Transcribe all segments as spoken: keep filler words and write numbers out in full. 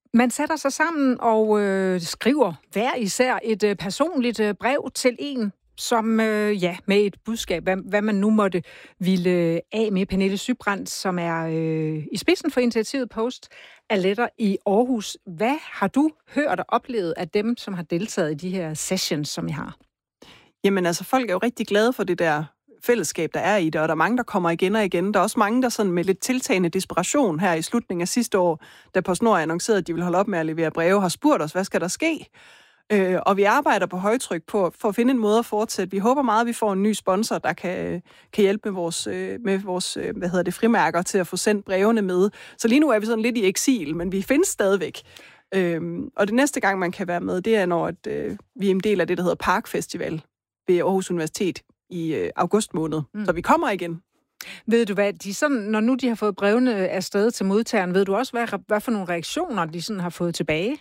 Man sætter sig sammen og øh, skriver hver især et øh, personligt øh, brev til en, som øh, ja, med et budskab, hvad, hvad man nu måtte ville af med. Pernille Sybrandt, som er øh, i spidsen for initiativet Post a Letter i Aarhus. Hvad har du hørt og oplevet af dem, som har deltaget i de her sessions, som I har? Jamen altså, folk er jo rigtig glade for det der fællesskab, der er i det, og der er mange, der kommer igen og igen. Der er også mange, der sådan med lidt tiltagende desperation her i slutningen af sidste år, da PostNord annoncerede, at de vil holde op med at levere breve, har spurgt os, hvad skal der ske? Øh, og vi arbejder på højtryk på, for at finde en måde at fortsætte. Vi håber meget, at vi får en ny sponsor, der kan, kan hjælpe med vores, med vores hvad hedder det, frimærker til at få sendt brevene med. Så lige nu er vi sådan lidt i eksil, men vi findes stadigvæk. Øhm, og det næste gang, man kan være med, det er, når at, øh, vi er en del af det, der hedder Park Festival ved Aarhus Universitet i øh, august måned. Mm. Så vi kommer igen. Ved du hvad, de sådan, når nu de har fået brevene afsted til modtageren, ved du også, hvad, hvad for nogle reaktioner de sådan har fået tilbage?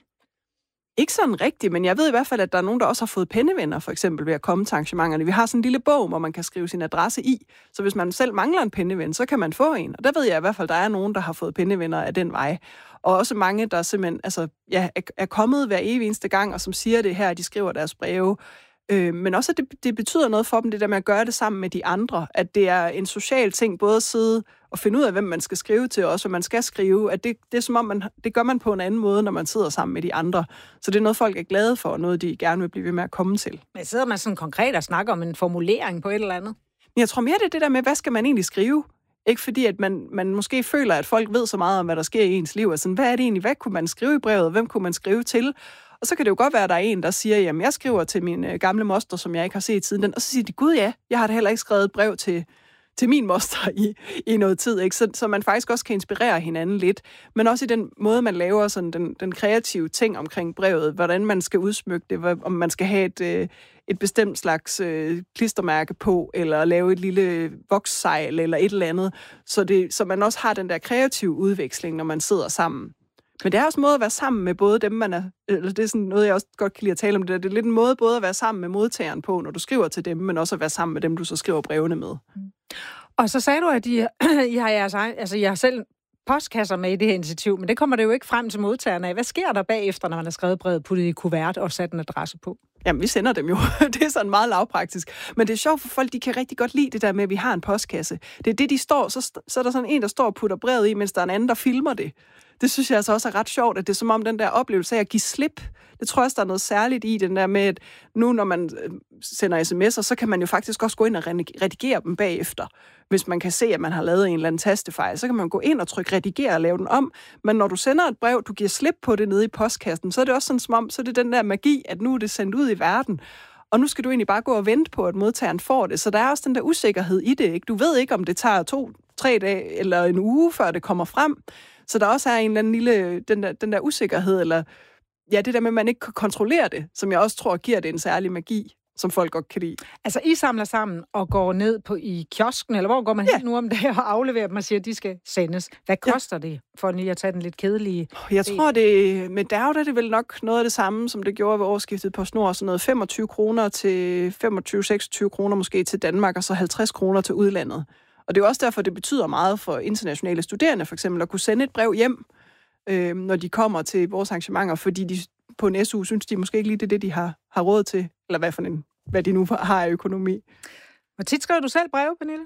Ikke sådan rigtigt, men jeg ved i hvert fald, at der er nogen, der også har fået pennevenner, for eksempel ved at komme til arrangementerne. Vi har sådan en lille bog, hvor man kan skrive sin adresse i, så hvis man selv mangler en penneven, så kan man få en. Og der ved jeg i hvert fald, at der er nogen, der har fået pennevenner af den vej. Og også mange, der simpelthen altså, ja, er kommet hver evig eneste gang, og som siger det her, de skriver deres breve. Øh, men også, at det, det betyder noget for dem, det der med at gøre det sammen med de andre. At det er en social ting, både at sidde og finde ud af, hvem man skal skrive til, og også hvad man skal skrive. At det, det er som om, man, det gør man på en anden måde, når man sidder sammen med de andre. Så det er noget, folk er glade for, og noget, de gerne vil blive ved med at komme til. Men sidder man sådan konkret og snakker om en formulering på et eller andet? Men jeg tror mere, det er det der med, hvad skal man egentlig skrive? Ikke fordi, at man, man måske føler, at folk ved så meget om, hvad der sker i ens liv. Altså, hvad er det egentlig? Hvad kunne man skrive i brevet? Hvem kunne man skrive til? Og så kan det jo godt være, at der er en, der siger, jamen jeg skriver til min øh, gamle moster, som jeg ikke har set siden den. Og så siger de, gud ja, jeg har da heller ikke skrevet et brev til, til min moster i, i noget tid. Ikke? Så, så man faktisk også kan inspirere hinanden lidt. Men også i den måde, man laver sådan den, den kreative ting omkring brevet. Hvordan man skal udsmykke det. Om man skal have et, øh, et bestemt slags øh, klistermærke på, eller lave et lille vokssejl, eller et eller andet. Så, det, så man også har den der kreative udveksling, når man sidder sammen. Men det er også en måde at være sammen med både dem, man er... Eller det er sådan noget, jeg også godt kan lide at tale om det der. Det er lidt en måde både at være sammen med modtageren på, når du skriver til dem, men også at være sammen med dem, du så skriver brevene med. Mm. Og så sagde du, at I, I har jeres egen, altså I har selv postkasser med i det her initiativ, men det kommer det jo ikke frem til modtagerne af. Hvad sker der bagefter, når man har skrevet brevet, puttet i kuvert og sat en adresse på? Jamen, vi sender dem jo. Det er sådan meget lavpraktisk. Men det er sjovt for folk, de kan rigtig godt lide det der med, at vi har en postkasse. Det er det, de står, så, så er der sådan en, der står og putter brevet i, mens der er en anden, der filmer det. Det synes jeg altså også er ret sjovt, at det er som om den der oplevelse af at give slip. Det tror jeg også, der er noget særligt i den der med, at nu når man sender sms'er, så kan man jo faktisk også gå ind og redigere dem bagefter. Hvis man kan se, at man har lavet en eller anden tastefejl, så kan man gå ind og trykke redigere og lave den om. Men når du sender et brev, du giver slip på det nede i postkassen, så er det også sådan som om, så er det den der magi, at nu er det sendt ud i verden. Og nu skal du egentlig bare gå og vente på, at modtageren får det. Så der er også den der usikkerhed i det, ikke? Du ved ikke, om det tager to, tre dage eller en uge, før det kommer frem. Så der også er en eller anden lille, den der, den der usikkerhed, eller ja, det der med, at man ikke kan kontrollere det, som jeg også tror giver det en særlig magi, som folk godt kan lide. Altså, I samler sammen og går ned på i kiosken, eller hvor går man ja. helt nu om det og afleverer dem og siger, at de skal sendes. Hvad koster ja. det, for lige at tage den lidt kedelige? Jeg del? tror, det med Dav, der er det vel nok noget af det samme, som det gjorde ved årsskiftet på PostNord, så noget femogtyve kroner til femogtyve til seksogtyve kroner måske til Danmark, og så halvtreds kroner til udlandet. Og det er jo også derfor, det betyder meget for internationale studerende, for eksempel, at kunne sende et brev hjem, øh, når de kommer til vores arrangementer, fordi de på en S U synes de måske ikke lige, det er det, de har, har råd til, eller hvad, for en, hvad de nu har af økonomi. Hvor tit skriver du selv breve, Pernille?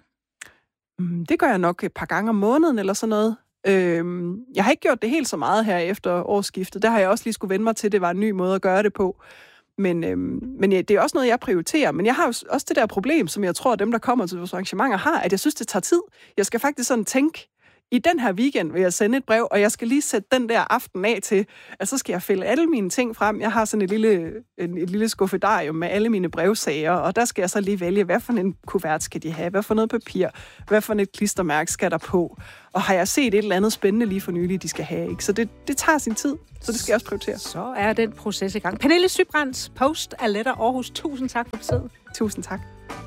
Mm, det gør jeg nok et par gange om måneden, eller sådan noget. Øh, jeg har ikke gjort det helt så meget her efter årsskiftet. Der har jeg også lige skulle vende mig til, at det var en ny måde at gøre det på. Men, øhm, men ja, det er også noget, jeg prioriterer. Men jeg har også det der problem, som jeg tror, at dem, der kommer til vores arrangementer, har, at jeg synes, det tager tid. Jeg skal faktisk sådan tænke, i den her weekend vil jeg sende et brev, og jeg skal lige sætte den der aften af til, at så skal jeg fælde alle mine ting frem. Jeg har sådan et lille, en, et lille skuffedarium med alle mine brevsager, og der skal jeg så lige vælge, hvad for en kuvert skal de have, hvad for noget papir, hvad for et klistermærke skal der på. Og har jeg set et eller andet spændende lige for nylig, de skal have, ikke? Så det, det tager sin tid, så det skal jeg også prioritere. Så er den proces i gang. Pernille Sybrandt, Post a Letter Aarhus. Tusind tak for besøget. Tusind tak.